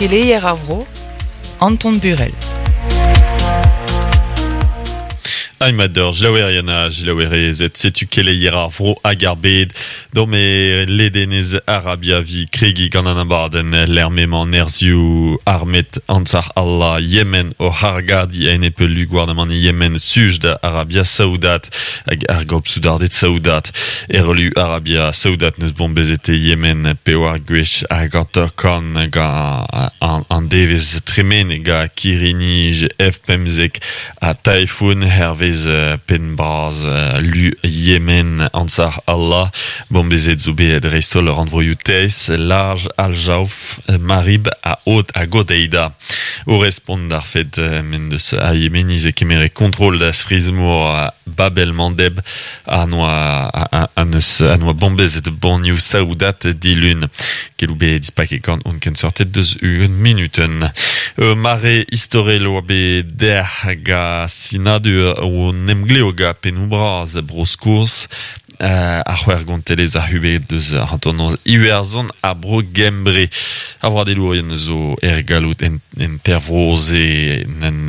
keleier a vro, Anton Burel. Aimador, jlaouerezet, setu keleiera vro hag ar bed, me ledenez Arabia vi kregi gant an abarden l'ermement nerzioù armet ansar Allah Yemen o hargadi a enepelu gouarnamant Yemen suj da Arabia Saoudat hag ar gop soudardet Saoudat. Erlu Arabia Saoudat neus bombezete Yemen pewar gwech hag ar torkan an devez tremen ga kirinij F-Pemzek a Taifun hervez penbraz lu Yemen ansar Allah bombezet zo bet reistol randvroioù teiz large aljaouf marib a haut a godeida o respond d'ar fet men deus a Yemeniz e kemere kontrol da srizmour Babel Mandeb a noa bombezet banioù Saoudat dilun kelou bet dispak e kant on ken sortet deus un minuten mare historelo be der ga sinadu o nemgleo ga penubraz broskours a c'hwer gontelez a hubet deus antonoz iwerzon a bro gembre a vra de lourien zo galout intervroze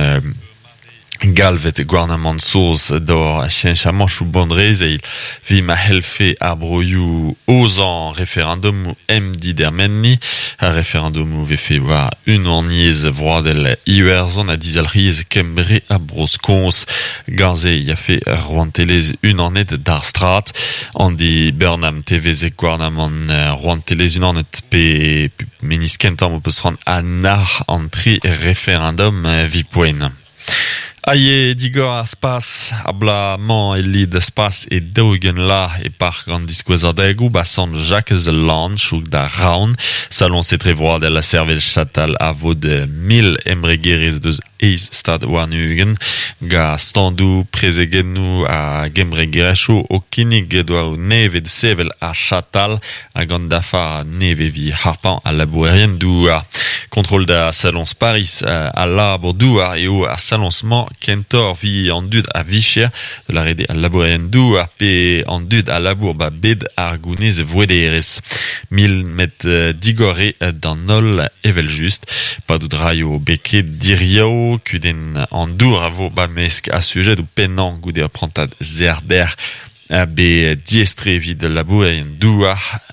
galvet gouarnamant soz d'or chenchamanch ou bandrez eil vi ma helfe a broioù ozan referendum didermenni a referendum vefe war un orniez vroadel iwerzon a dizalriez kembre a broskons ganze ya fe roantelez un ornet d'ar strat an di Burnham TVZ gouarnamant roantelez un ornet pe menis kentam o peus ran a nar an tri referendum vi poen. Aie digor ar spas abla man e lid spas e daougen la e par gant diskouezadegou basan Jacques Lange ou da Raon salon setre vroad la servel chatal a vod 1000 emregerez deus eiz stad warnugen ga standou prezegennou a gemregerechou o kinig doa o neve de sevel a chatal a gant dafa neve vi harpan a labouerien doua kontrol da salons Paris a labor doua e o a salonsman kentor vi an dud a vicher de la rede a labourien doua pe an dud a labour ba bed ar gounez vouederez 1000 met digore d'an nol evel just pa do draio beket diriao kuden an dour a vo ba mesk a sujet ou penan goude a prantad zerder be diestre vid labourien doua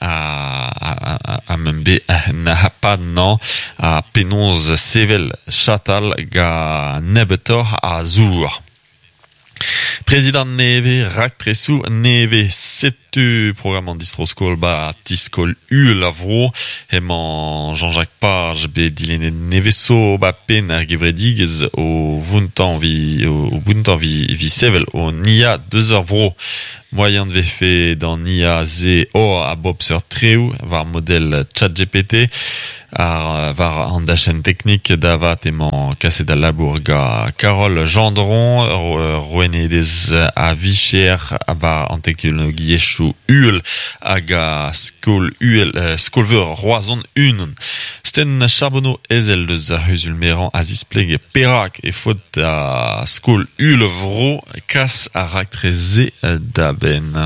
a membe na ha nan a penonz sevel chatal ga nebetor a zour. Président Neve, Raktresou Neve, setu programme distro-skol ba tiskol lavro, hemañ Jean-Jacques Page be dilene neveso ba pen ar gevredigez o vuntan vi sevel o nia 2 eur vro. Moyen de vefe dans NIA Z o a bob sur treu var model ChatGPT var an da chen teknik davat emañ kaset a labour ga Carole Gendron roenedez a vicher var an teknologiechou ul hag a skolveur roazon unon. Sten charbonneau ezel deus a huzulmeran a zispleg perak e fot a skol ul vro kas a raktreze da ben.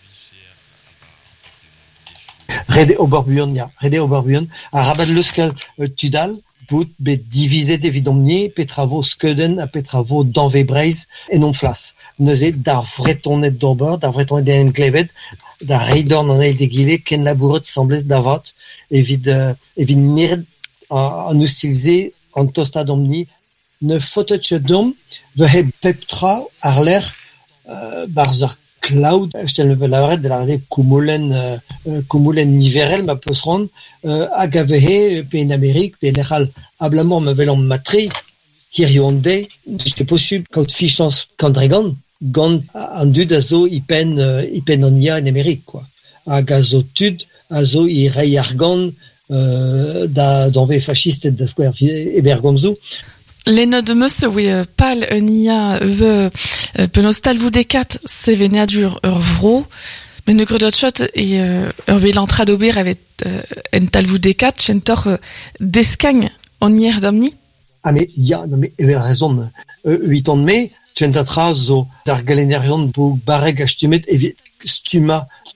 Rede Oberbuon, a rabat leuskal tudal, bout bet divizet evidomni, petravo skeden a petravo danve breiz et non flas. Neuze d'ar vretonet d'ober, d'ar vretonet d'en klevet, d'ar reidorn an eil degile, ken labouret semblez davat, evit mired an ustilze an tostad omni, ne fotet chedom, vehe peptra ar l'air barzer cloud, stel nevel aret de la rede koumolen niverel ma peus ran hag a vehe pe en Amerik pe lechal ablamor ma vel an matri hir yonde c'est possible quand fichans kandregan gant an dud a zo ipen an ia en Amerik quoi hag a zo tud a zo i rei argan d'anve fascistet da skwer ebergomzo. Lenno de meus pal un ia penos talvou dekat sevenadur ur vro, men ne gredot shot e ur belantra d'ober avet en talvou dekat chentor deskang an ier domni. Ah mais non mais evel raison 8 ans de mai chentatra zo dar galenerion bo bareg a stumet evit stuma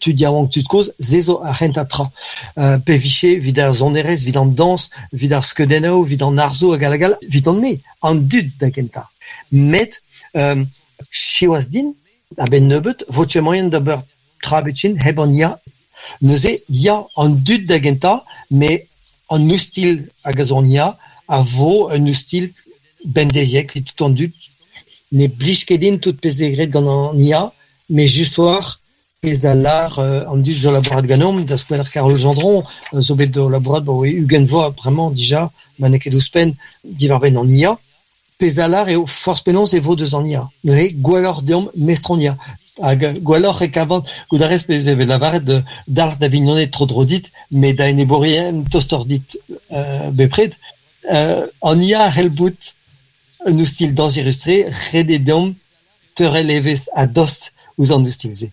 tu diawang tu cause zezo a rentatra peviché vidar zoneres vidant danse vidar skedeno vidant narzo agalagal vidant me en dud d'agenta met chiwasdin a ben nebet voce moyen d'ober trabetchin hebonia neuze ya en dud d'agenta mais en ustil agazonia avo un ustil ben desiek tout en dud ne blichkedin tout pesegret gant nia mais justoir pesalar en dud de laborat ganom da squaler Carole Gendron zo bet de laborat bo Hugen voa vraiment déjà manekeduspen diverben en nia pesalar et force penons et vo de zania ne gwalor deom mestronia gwalor rekavant goudares pezeve lavaret de d'art d'Avignonet trop drodit mais da eneborien tostordit bepred en nia helbout un style dans illustré rededom te releves à dos ou en utiliser.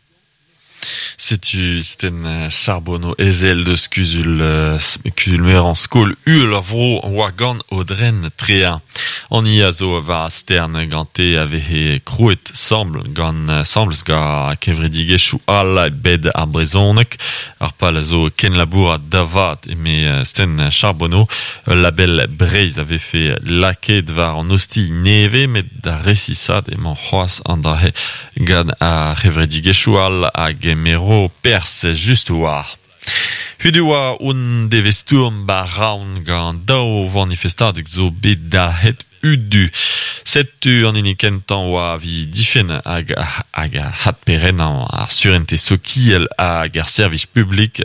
C'était un charbonneau ezel de scusul culmer en skol ul vro wagan odren trea. On y a zo va stern gante ave cruet sembles ga kevredige chou al bed a brezonek ar pal zo ken labour a davat mais sten charbonneau label Breiz avait fait laket var en hosti neve met da resisad et mon hoas andahe gad a kevredige chou al a gemero perse just war. Hudua un devesturm ba raun gant dao manifestad zo bet da het udu. Setu an inikentan oa vi difen hag hat peren ar surente sokiel hag ar service public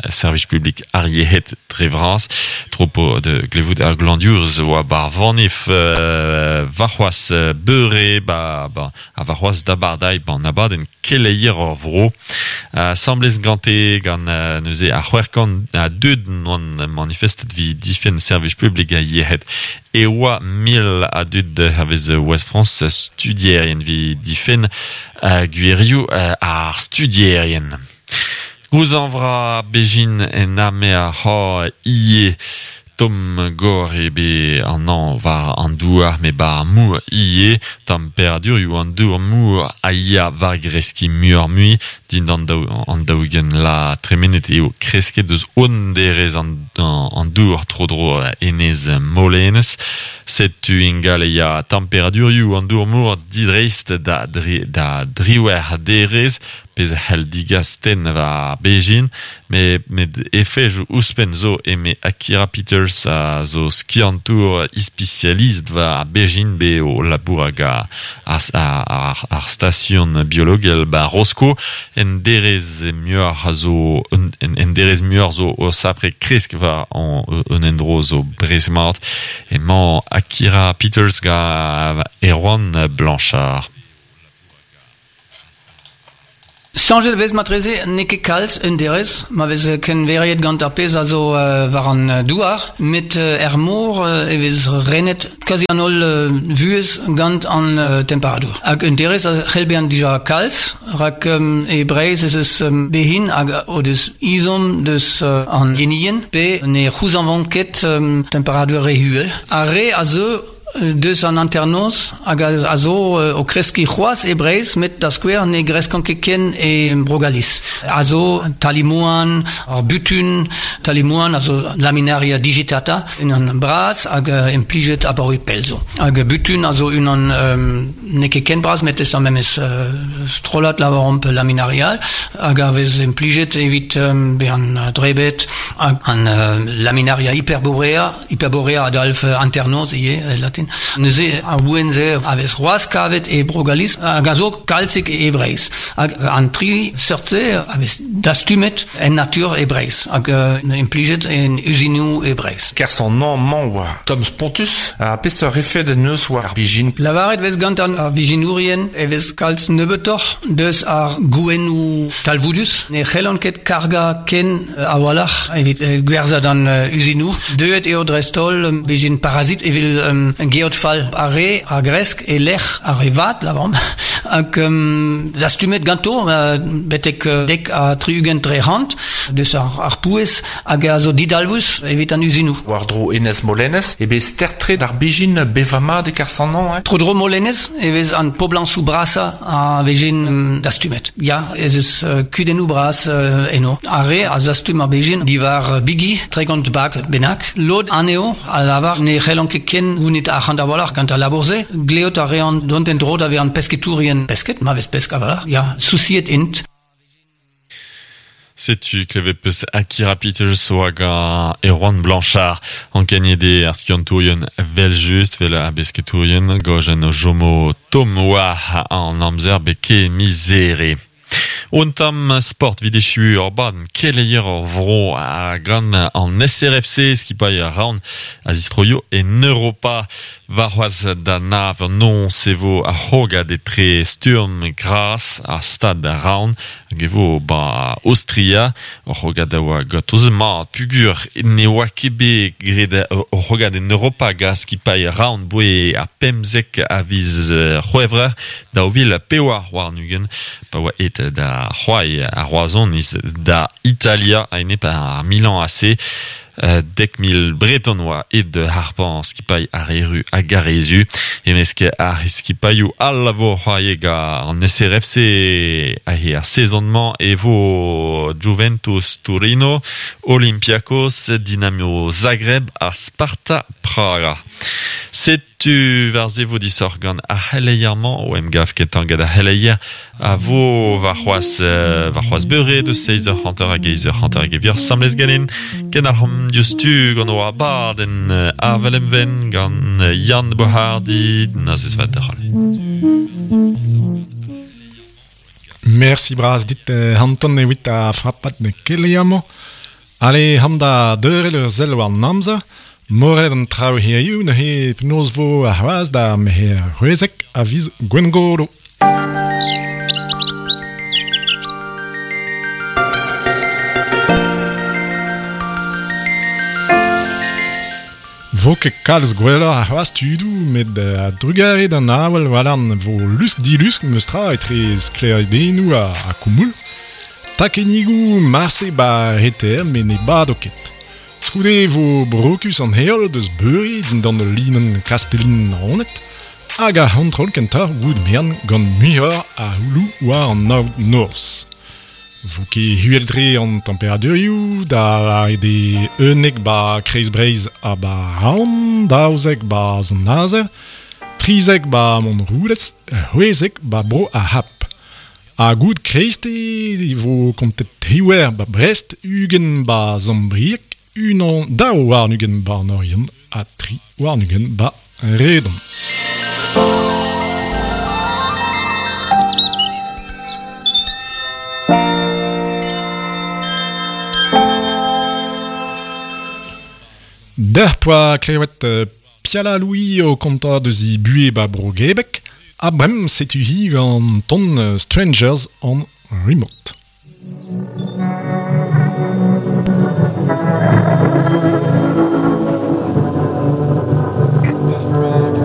ariehet trevraz tropo de glevoud ar glandurz oa bar vanif varroaz beure a varroaz dabardai ban abad en keleier or vro semblez gante gant neuze ar c'hwerkan a deud non manifestet vi difen service public a yehet e oa 1000 a dud havez West France studierien vi difen guerioù ar studierien. Gouzan vra bejin en ame a c'hor ie tom gor ebe an an var an douar me bar mou ie temperadur you an douar mou a ia var greski muur mui din an daougen la tremenet eo kresket deus onderez an douar trodro enez molenes setu ingal ia temperadur you an douar mou didreist da driwer derez pez heldiga sten va bejin mais effet ouspen zo eme Akira Peters a zo skiantour ispecialist va bejin be o labouraga ar station biologel ba Roscoe en derez muur zo o sapre kresk va en endro zo bresmart et man Akira Peters ga Erwan Blanchard. Changer de vez matreze neke kalt in deres, ma vez ken veriet gant ar pez also varan douar, met moor vez renet quasi an ol vuez gant an temperatur. Hag in deres helbean dija kalt, rak e Breiz es behin hag o deus izom deus an jenien, be ne c'houz an vanket temperatur rehuel. A re a zo deus an internos hag a zo o kreski c'hoaz e Breiz met da skwer ne greskan ken e brogalis. A zo talimouan, ar butun, talimouan, a zo laminaria digitata, un an braz hag impliget abaoe pelzo. Hag butun a zo un an ne ken braz met eus an memes strolat lavaromp laminarial, hag a vez impliget evit be an drebet an laminaria hyperborea adalf internos ie latin. Neuze a ouenze avez roaz kavet e brogalis hag a zo kalzik e Breiz. Hag an tri sortze avez dastumet en natur e Breiz. Hag impliget en usinou e Breiz. Ker son nom man oa Tom Spontus a pez ur efed en eus war bijin. Lavaret vez gant an ar vijinourien e vez kalz nebetor deus ar gouenou talvoudus. Ne c'hellan ket karga ken a walach evit gwerzad an usinou. Deuet eo drestol bijin parasit evil geot fall a re a gresk e lech a revat lavam hag dastumet ganto betek dek a triugent tre hant deus ar pouez hag a zo didalvus evit an uzinou. War dro Enes Molenez, ebe stertre d'ar bejin bevama de karsanan, Tro Molenez evez an poblan sou brasa a vejin dastumet. Ya, ez eus kudenou bras eno. Are a zastum a bejin divar bigi, tregont bak benak. Lod aneo a lavar ne c'hellanke ken unit a c'handawalar kant a laborze. Gleot a rean donten drod ave an pesketourien pesket, ma vez pesk avalar. Ya, souciet int. Sais-tu que le peus Akira Peters hag Erwan Blanchard en Canada arskiontourien vel just vel a besketourien gojen o jomo tomwa en amzer beke misere. Ontam sport videchu urban keleier vro a gant an SRFC skipai round azistroio en Europa varroaz da nav non sevo a hoga de tre sturm gras a stad round gevo ba Austria hoga da wa gotoz ma pugur ne wa kebe gred hoga en Europa gas skipai round boe a pemzek a viz hoevre da ovil pewar war nugen pa wa et da Roy a Roazon da Italia a ene par Milan AC dek mil bretonnois et de harpan skipai a reru a garezu e meske a skipaiu al vo roiega en SRFC a he a sezonnement e vo Juventus Turino, Olympiakos, Dynamo Zagreb a Sparta Praga. Setu varze vo disorgan a heleierman o emgaf ket an gad a heleier a vo varroaz beure de 6h hanter a 6h hanter a gevir samles ganin ken ar hom justu gant o abad en avelemven gant Yann Bohardi na zez vat derhal. Merci bras dit Anton evit a frappat ne keleiamo. Ale hamda deurel ur zel war namza. Moret an trao hiaioù ne he pnoz vo a c'hoaz da me he c'hwezek a viz gwengoro. Vo ket kalz gwellor a c'hoaz tudou met a drugaret an awel walan vo lusk dilusk meus tra etre skleredenou a koumoul. Takenigou marse ba reter me ne bad o ket. Skoude vo brokus an heol deus beuri din dan de linen kastelin ronet hag a hantrol kentar woud mern gant muior a houlou war an naout nors. Vo ket hueldre an temperaturioù da de eunek ba kreiz breiz a ba raon, daouzek ba zanazer, trizek ba mon roulez, houezek ba bro a hap. A goud kreiste vo kontet hiwer ba Brest, ugen ba Zambriek, unan da war nugen ba Norien a tri war nugen ba Redon. Der poa klewet piala Louis o konta de zi bue ba bro gebek, a brem setu hi gant ton Strangers on Remote.